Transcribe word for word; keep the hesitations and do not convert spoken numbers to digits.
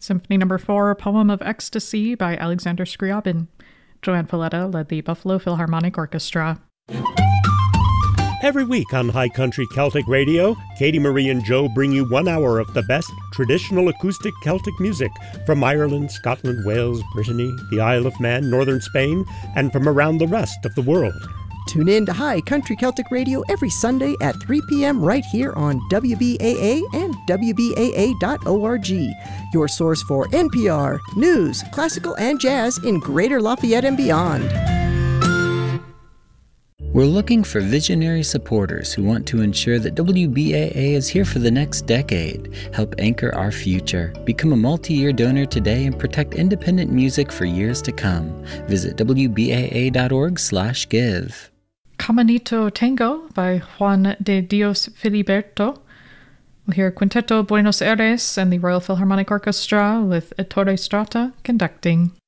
Symphony Number four, Poem of Ecstasy by Alexander Scriabin. Joanne Falletta led the Buffalo Philharmonic Orchestra. Every week on High Country Celtic Radio, Katie Marie and Joe bring you one hour of the best traditional acoustic Celtic music from Ireland, Scotland, Wales, Brittany, the Isle of Man, northern Spain, and from around the rest of the world. Tune in to High Country Celtic Radio every Sunday at three p.m. right here on W B A A and W B A A dot org. Your source for N P R, news, classical, and jazz in Greater Lafayette and beyond. We're looking for visionary supporters who want to ensure that W B A A is here for the next decade. Help anchor our future. Become a multi-year donor today and protect independent music for years to come. Visit W B A A dot org slash give. Caminito Tango by Juan de Dios Filiberto. We'll hear Quinteto Buenos Aires and the Royal Philharmonic Orchestra with Ettore Strata conducting.